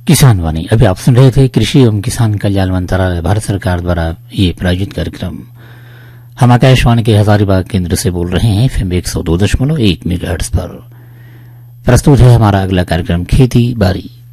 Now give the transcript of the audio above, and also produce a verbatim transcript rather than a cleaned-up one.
किसान वाणी। अभी आप सुन रहे थे कृषि एवं किसान कल्याण मंत्रालय भारत सरकार द्वारा ये प्रायोजित कार्यक्रम। हम आकाशवाणी के हजारीबाग केंद्र से बोल रहे हैं एफएम एक सौ दो दशमलव एक मेगाहर्ट्ज पर। प्रस्तुत है हमारा अगला कार्यक्रम खेती बारी।